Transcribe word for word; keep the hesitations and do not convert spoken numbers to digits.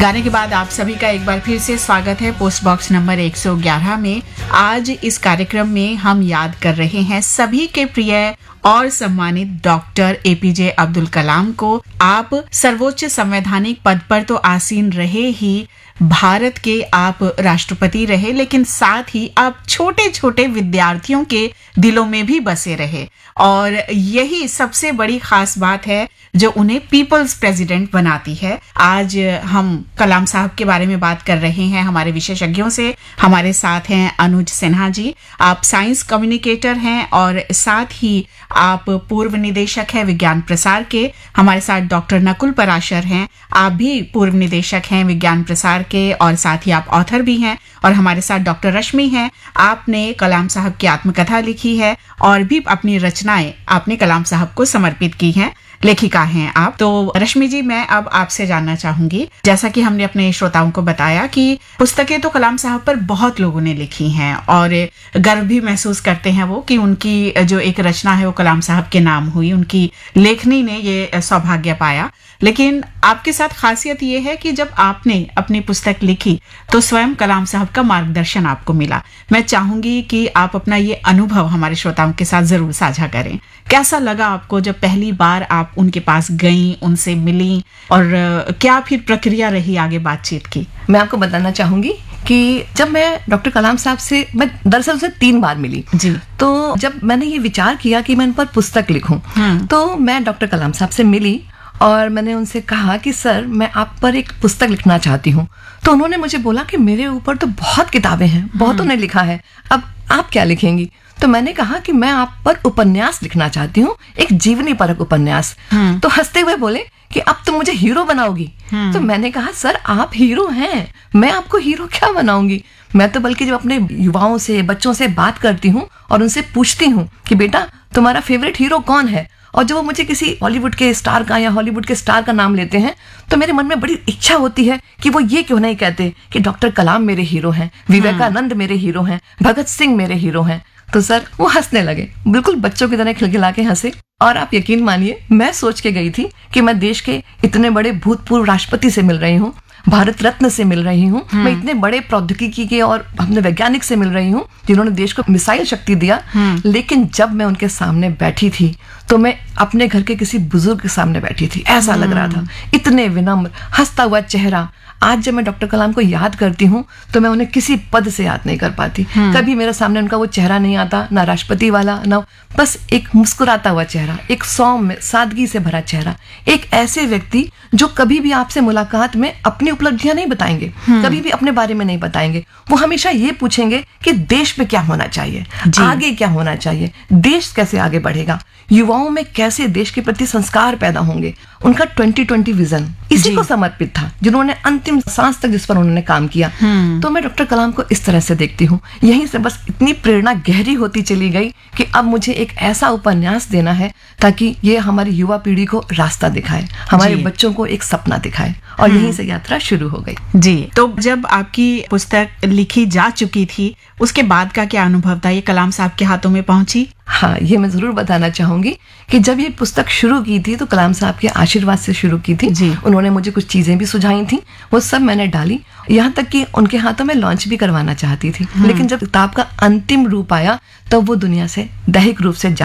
गाने के बाद आप सभी का एक बार फिर से स्वागत है पोस्ट बॉक्स नंबर एक सौ ग्यारह में। आज इस कार्यक्रम में हम याद कर रहे हैं सभी के प्रिय और सम्मानित डॉक्टर एपीजे अब्दुल कलाम को। आप सर्वोच्च संवैधानिक पद पर तो आसीन रहे ही, भारत के आप राष्ट्रपति रहे, लेकिन साथ ही आप छोटे छोटे विद्यार्थियों के दिलों में भी बसे रहे और यही सबसे बड़ी खास बात है जो उन्हें पीपल्स प्रेसिडेंट बनाती है। आज हम कलाम साहब के बारे में बात कर रहे हैं हमारे विशेषज्ञों से। हमारे साथ हैं अनुज सिन्हा जी, आप साइंस कम्युनिकेटर हैं और साथ ही आप पूर्व निदेशक हैं विज्ञान प्रसार के। हमारे साथ डॉक्टर नकुल पराशर हैं, आप भी पूर्व निदेशक हैं विज्ञान प्रसार के और साथ ही आप ऑथर भी हैं। और हमारे साथ डॉक्टर रश्मि हैं, आपने कलाम साहब की आत्मकथा लिखी है और भी अपनी रचनाएं आपने कलाम साहब को समर्पित की हैं, लेखिका हैं आप। तो रश्मि जी, मैं अब आपसे जानना चाहूंगी, जैसा कि हमने अपने श्रोताओं को बताया कि पुस्तकें तो कलाम साहब पर बहुत लोगों ने लिखी हैं और गर्व भी महसूस करते हैं वो कि उनकी जो एक रचना है वो कलाम साहब के नाम हुई, उनकी लेखनी ने ये सौभाग्य पाया। लेकिन आपके साथ खासियत ये है कि जब आपने अपनी पुस्तक लिखी तो स्वयं कलाम साहब का मार्गदर्शन आपको मिला। मैं चाहूंगी कि आप अपना ये अनुभव हमारे श्रोताओं के साथ जरूर साझा करें। कैसा लगा आपको जब पहली बार आप उनके पास गईं, उनसे मिली, और क्या फिर प्रक्रिया रही आगे बातचीत की? मैं आपको बताना चाहूंगी कि जब मैं डॉक्टर कलाम साहब से, मैं दरअसल से तीन बार मिली जी। तो जब मैंने ये विचार किया कि मैं इन पर पुस्तक लिखूं, तो मैं डॉक्टर कलाम साहब से मिली और मैंने उनसे कहा कि सर, मैं आप पर एक पुस्तक लिखना चाहती हूँ। तो उन्होंने मुझे बोला कि मेरे ऊपर तो बहुत किताबें हैं, बहुतों ने लिखा है, अब आप क्या लिखेंगी? तो मैंने कहा कि मैं आप पर उपन्यास लिखना चाहती हूँ, एक जीवनी परक उपन्यास। तो हंसते हुए बोले कि अब तुम मुझे हीरो बनाओगी। तो मैंने कहा, सर आप हीरो हैं, मैं आपको हीरो क्या बनाऊंगी? मैं तो बल्कि जब अपने युवाओं से, बच्चों से बात करती हूँ और उनसे पूछती हूँ कि बेटा तुम्हारा फेवरेट हीरो कौन है, और जब वो मुझे किसी बॉलीवुड के स्टार का या हॉलीवुड के स्टार का नाम लेते हैं तो मेरे मन में बड़ी इच्छा होती है कि वो ये क्यों नहीं कहते कि डॉक्टर कलाम मेरे हीरो हैं, विवेकानंद मेरे हीरो हैं, भगत सिंह मेरे हीरो हैं। तो सर वो हंसने लगे, बिल्कुल बच्चों की तरह खिलखिला के हंसे। और आप यकीन मानिए, मैं सोच के गई थी कि मैं देश के इतने बड़े भूतपूर्व राष्ट्रपति से मिल रही हूँ, भारत रत्न से मिल रही हूँ, मैं इतने बड़े प्रौद्योगिकी के और अपने वैज्ञानिक से मिल रही हूँ जिन्होंने देश को मिसाइल शक्ति दिया। लेकिन जब मैं उनके सामने बैठी थी तो मैं अपने घर के किसी बुजुर्ग के सामने बैठी थी, ऐसा लग रहा था। इतने विनम्र, हंसता हुआ चेहरा। आज जब मैं डॉक्टर कलाम को याद करती हूँ तो मैं उन्हें किसी पद से याद नहीं कर पाती। कभी मेरे सामने उनका वो चेहरा नहीं आता, ना राष्ट्रपति वाला, ना, बस एक मुस्कुराता हुआ चेहरा, एक सौम्य सादगी से भरा चेहरा। एक ऐसे व्यक्ति जो कभी भी आपसे मुलाकात में अपनी उपलब्धियां नहीं बताएंगे, कभी भी अपने बारे में नहीं बताएंगे। वो हमेशा ये पूछेंगे कि देश में क्या होना चाहिए, आगे क्या होना चाहिए, देश कैसे आगे बढ़ेगा, युवाओं में कैसे देश के प्रति संस्कार पैदा होंगे। उनका ट्वेंटी ट्वेंटी विजन इसी को समर्पित था, जिन्होंने अंतिम सांस तक जिस पर उन्होंने काम किया। तो मैं डॉक्टर कलाम को इस तरह से देखती हूँ। यहीं से बस इतनी प्रेरणा गहरी होती चली गई कि अब मुझे एक ऐसा उपन्यास देना है ताकि ये हमारी युवा पीढ़ी को रास्ता दिखाए, हमारे बच्चों को एक सपना दिखाए, और यहीं से यात्रा शुरू हो गई। जी, तो जब आपकी पुस्तक लिखी जा चुकी थी उसके बाद का क्या अनुभव था? ये कलाम साहब के हाथों में पहुंची? हाँ, ये मैं जरूर बताना चाहूंगी कि जब ये पुस्तक शुरू की थी तो कलाम साहब के आशीर्वाद से शुरू की थी जी। उन्होंने मुझे कुछ चीजें भी सुझाई थी, वो सब मैंने डाली, यहाँ तक कि उनके हाथों में लॉन्च भी करवाना चाहती थी। लेकिन जब किताब का अंतिम रूप आया तब तो वो दुनिया से दैहिक रूप से